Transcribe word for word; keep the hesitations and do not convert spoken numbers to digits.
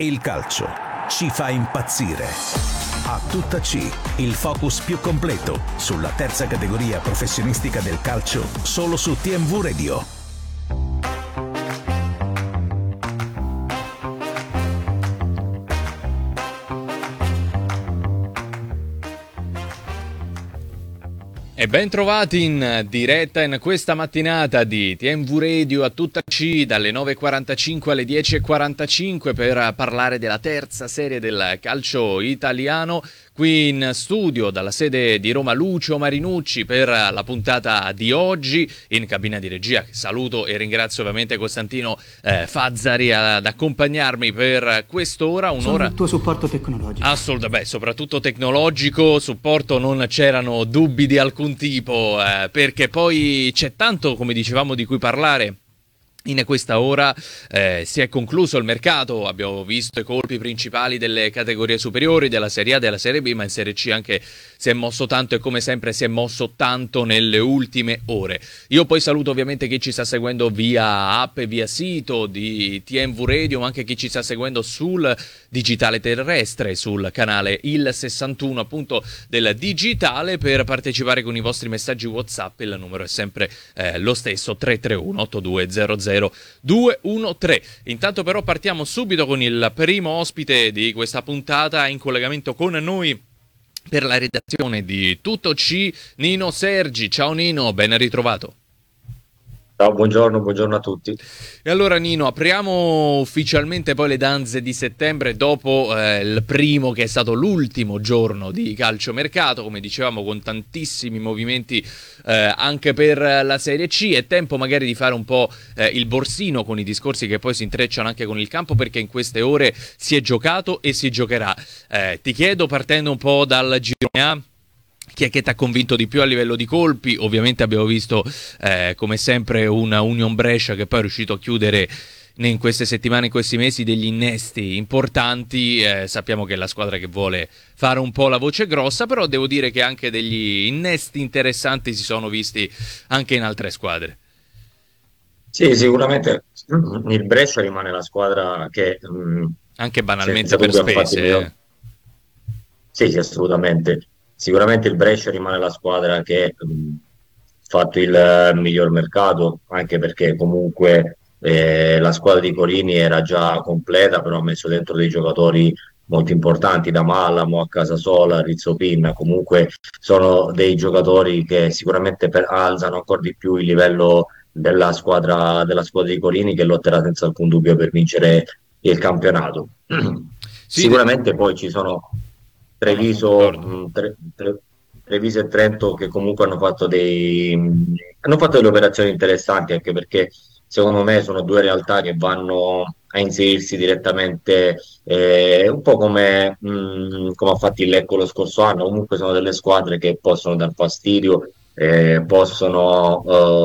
Il calcio ci fa impazzire. A tutta C, il focus più completo sulla terza categoria professionistica del calcio, solo su T M V Radio. E ben trovati in diretta in questa mattinata di T M V Radio a tutta C dalle nove e quarantacinque alle dieci e quarantacinque per parlare della terza serie del calcio italiano. Qui in studio dalla sede di Roma Lucio Marinucci per la puntata di oggi, in cabina di regia che saluto e ringrazio ovviamente Costantino eh, Fazzari ad accompagnarmi per quest'ora, un'ora. Sono il tuo supporto tecnologico. Assolutamente, beh, soprattutto tecnologico, supporto non c'erano dubbi di alcun tipo, eh, perché poi c'è tanto, come dicevamo, di cui parlare. In questa ora eh, si è concluso il mercato, abbiamo visto i colpi principali delle categorie superiori, della Serie A, della Serie B, ma in Serie C anche si è mosso tanto e come sempre si è mosso tanto nelle ultime ore. Io poi saluto ovviamente chi ci sta seguendo via app e via sito di T M V Radio, ma anche chi ci sta seguendo sul digitale terrestre, sul canale Il sessantuno appunto del digitale. Per partecipare con i vostri messaggi WhatsApp il numero è sempre eh, lo stesso, tre tre uno otto due zero zero due uno tre. Intanto però partiamo subito con il primo ospite di questa puntata in collegamento con noi per la redazione di Tutto C, Nino Sergi. Ciao Nino, ben ritrovato. Ciao, buongiorno, buongiorno a tutti. E allora Nino, apriamo ufficialmente poi le danze di settembre dopo eh, il primo che è stato l'ultimo giorno di calciomercato, come dicevamo con tantissimi movimenti eh, anche per la Serie C. È tempo magari di fare un po' eh, il borsino con i discorsi che poi si intrecciano anche con il campo, perché in queste ore si è giocato e si giocherà. Eh, ti chiedo, partendo un po' dal girone A, chi è che ti ha convinto di più a livello di colpi? Ovviamente abbiamo visto eh, come sempre una Union Brescia che poi è riuscito a chiudere in queste settimane, in questi mesi, degli innesti importanti. Eh, sappiamo che è la squadra che vuole fare un po' la voce grossa, però devo dire che anche degli innesti interessanti si sono visti anche in altre squadre. Sì, sicuramente il Brescia rimane la squadra che mh, anche banalmente per spese. Eh. Sì, sì, assolutamente. Sicuramente il Brescia rimane la squadra che ha fatto il eh, miglior mercato, anche perché comunque eh, la squadra di Corini era già completa, però ha messo dentro dei giocatori molto importanti, da Malamo a Casasola, Rizzo Pinna. Comunque sono dei giocatori che sicuramente per, alzano ancora di più il livello della squadra, della squadra di Corini, che lotterà senza alcun dubbio per vincere il campionato. Sì, Sicuramente de- poi ci sono Treviso, mh, Tre- Tre- Treviso e Trento che comunque hanno fatto dei mh, hanno fatto delle operazioni interessanti, anche perché secondo me sono due realtà che vanno a inserirsi direttamente, eh, un po' come, mh, come ha fatto il Lecco lo scorso anno. Comunque sono delle squadre che possono dar fastidio, eh, possono eh,